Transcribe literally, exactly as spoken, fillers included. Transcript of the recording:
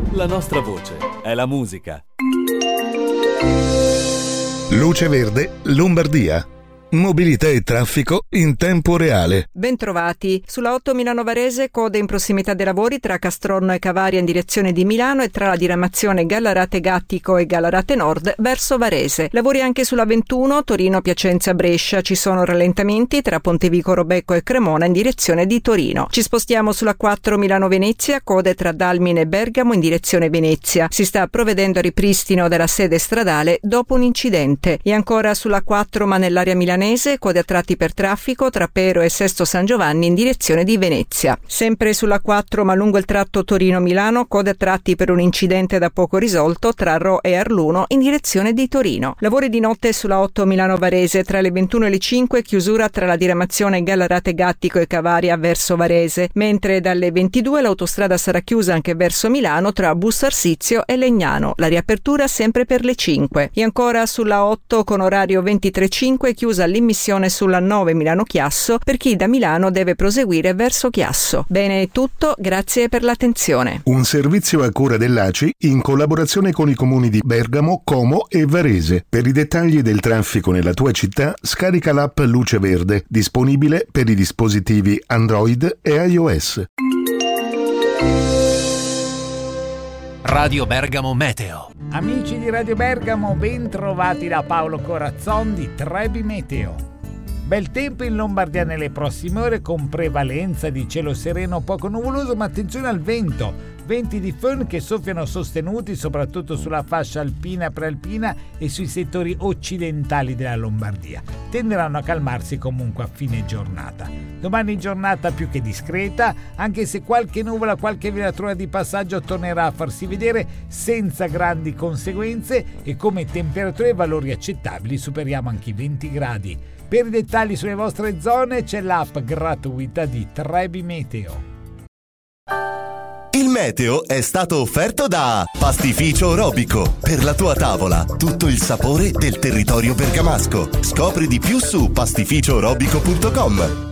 La nostra voce è la musica. Luce Verde, Lombardia. Mobilità e traffico in tempo reale. Bentrovati. Sulla otto Milano Varese, code in prossimità dei lavori tra Castronno e Cavaria in direzione di Milano e tra la diramazione Gallarate Gattico e Gallarate Nord verso Varese. Lavori anche sulla ventuno Torino Piacenza Brescia. Ci sono rallentamenti tra Pontevico Robecco e Cremona in direzione di Torino. Ci spostiamo sulla quattro Milano Venezia, code tra Dalmine e Bergamo in direzione Venezia. Si sta provvedendo al ripristino della sede stradale dopo un incidente. E ancora sulla quattro ma nell'area milanese, code a tratti per traffico tra Pero e Sesto San Giovanni in direzione di Venezia. Sempre sulla quattro ma lungo il tratto Torino-Milano, code a tratti per un incidente da poco risolto tra Ro e Arluno in direzione di Torino. Lavori di notte sulla otto Milano Varese tra le ventuno e le cinque, chiusura tra la diramazione Gallarate Gattico e Cavaria verso Varese, mentre dalle ventidue l'autostrada sarà chiusa anche verso Milano tra Busto Arsizio e Legnano. La riapertura sempre per le cinque. E ancora sulla otto con orario ventitré e cinque, chiusa l'immissione sulla nove Milano Chiasso per chi da Milano deve proseguire verso Chiasso. Bene, è tutto, grazie per l'attenzione. Un servizio a cura dell'A C I in collaborazione con i comuni di Bergamo, Como e Varese. Per i dettagli del traffico nella tua città, scarica l'app Luce Verde, disponibile per i dispositivi Android e iOS. Radio Bergamo Meteo. Amici di Radio Bergamo, ben trovati da Paolo Corazzon di Trebi Meteo. Bel tempo in Lombardia nelle prossime ore con prevalenza di cielo sereno poco nuvoloso, ma attenzione al vento. Venti di föhn che soffiano sostenuti soprattutto sulla fascia alpina e prealpina e sui settori occidentali della Lombardia. Tenderanno a calmarsi comunque a fine giornata. Domani giornata più che discreta, anche se qualche nuvola, qualche venatura di passaggio tornerà a farsi vedere senza grandi conseguenze e come temperature e valori accettabili superiamo anche i venti gradi. Per i dettagli sulle vostre zone c'è l'app gratuita di Trebi Meteo. Il meteo è stato offerto da Pastificio Robico. Per la tua tavola, tutto il sapore del territorio bergamasco. Scopri di più su pastificio robico punto com.